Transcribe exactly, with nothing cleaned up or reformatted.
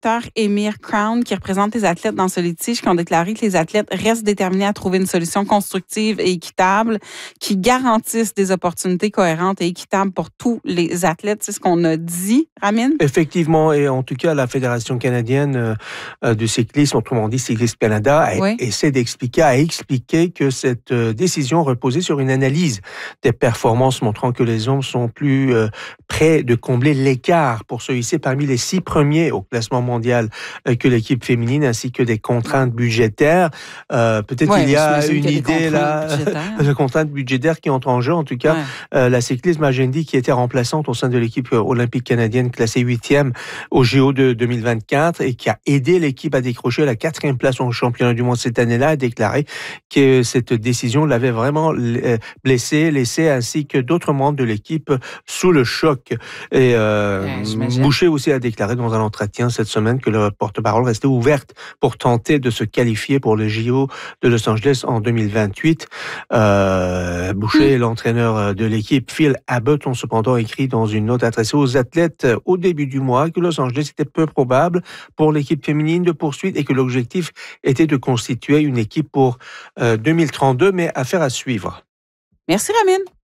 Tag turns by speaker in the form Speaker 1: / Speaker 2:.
Speaker 1: docteur Émir Crown, qui représente les athlètes dans ce litige, qui ont déclaré que les athlètes restent déterminés à trouver une solution constructive et équitable qui garantisse des opportunités cohérentes et équitables pour tous les athlètes. C'est ce qu'on a dit, Ramin?
Speaker 2: Effectivement, et en tout cas, la Fédération canadienne euh, de cyclisme, autrement dit Cyclisme Canada, a, oui. essaie d'expliquer, a expliqué que cette euh, décision reposait sur une analyse des performances montrant que les hommes sont plus euh, près de combler l'écart pour se hisser parmi les six premiers au classement mondial euh, que l'équipe féminine, ainsi que des contraintes budgétaires. Euh, peut-être
Speaker 1: ouais,
Speaker 2: qu'il y a une
Speaker 1: y a
Speaker 2: idée là, de contraintes budgétaires qui entrent en jeu. En tout cas, ouais. euh, la cyclisme Agendi, qui était remplaçante au sein de l'équipe olympique canadienne, classée huitième au J O de deux mille vingt-quatre et qui a aidé l'équipe à décrocher la quatrième place au championnat du monde cette année-là, a déclaré que cette décision l'avait vraiment blessé, laissé, ainsi que d'autres membres de l'équipe sous le choc. Et euh, ouais, Boucher aussi a déclaré dans un entretien cette semaine que le porte-parole restait ouverte pour tenter de se qualifier pour les J O de Los Angeles en deux mille vingt-huit. Euh, Boucher, mmh. l'entraîneur de l'équipe, Phil Abbott, ont cependant écrit dans une note adressée aux athlètes au début du mois que Los Angeles était peu probable pour l'équipe féminine de poursuite et que l'objectif était de constituer une équipe pour euh, deux mille trente-deux, mais affaire à suivre.
Speaker 1: Merci, Ramin.